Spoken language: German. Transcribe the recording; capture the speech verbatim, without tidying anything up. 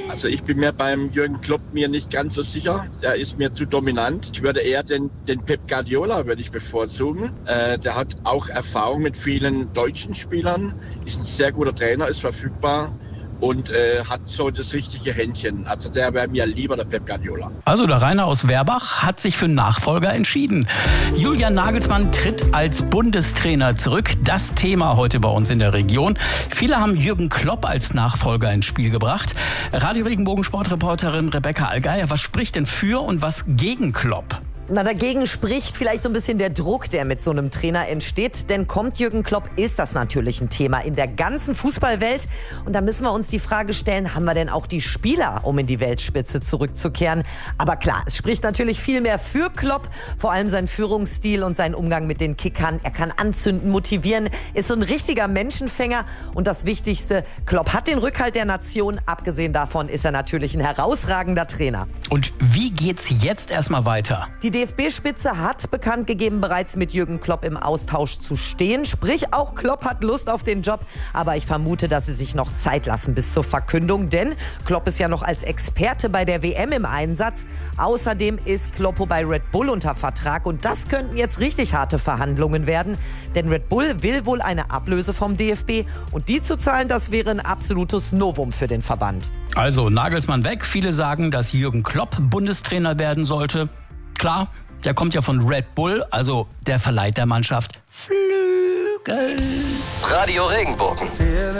Also ich bin mir beim Jürgen Klopp mir nicht ganz so sicher. Der ist mir zu dominant. Ich würde eher den, den Pep Guardiola würde ich bevorzugen. Äh, der hat auch Erfahrung mit vielen deutschen Spielern, ist ein sehr guter Trainer, ist verfügbar. Und äh, hat so das richtige Händchen. Also der wäre mir lieber der Pep Guardiola. Also der Rainer aus Werbach hat sich für einen Nachfolger entschieden. Julian Nagelsmann tritt als Bundestrainer zurück. Das Thema heute bei uns in der Region. Viele haben Jürgen Klopp als Nachfolger ins Spiel gebracht. Radio Regenbogen Sportreporterin Rebecca Allgeier, was spricht denn für und was gegen Klopp? Na, dagegen spricht vielleicht so ein bisschen der Druck, der mit so einem Trainer entsteht. Denn kommt Jürgen Klopp, ist das natürlich ein Thema in der ganzen Fußballwelt. Und da müssen wir uns die Frage stellen, haben wir denn auch die Spieler, um in die Weltspitze zurückzukehren? Aber klar, es spricht natürlich viel mehr für Klopp. Vor allem sein Führungsstil und sein Umgang mit den Kickern. Er kann anzünden, motivieren, ist so ein richtiger Menschenfänger. Und das Wichtigste, Klopp hat den Rückhalt der Nation. Abgesehen davon ist er natürlich ein herausragender Trainer. Und wie geht's jetzt erstmal weiter? Die D F B-Spitze hat bekannt gegeben, bereits mit Jürgen Klopp im Austausch zu stehen. Sprich, auch Klopp hat Lust auf den Job. Aber ich vermute, dass sie sich noch Zeit lassen bis zur Verkündung. Denn Klopp ist ja noch als Experte bei der W M im Einsatz. Außerdem ist Kloppo bei Red Bull unter Vertrag. Und das könnten jetzt richtig harte Verhandlungen werden. Denn Red Bull will wohl eine Ablöse vom D F B. Und die zu zahlen, das wäre ein absolutes Novum für den Verband. Also Nagelsmann weg. Viele sagen, dass Jürgen Klopp Bundestrainer werden sollte. Klar, der kommt ja von Red Bull, also der verleiht der Mannschaft Flügel. Radio Regenbogen.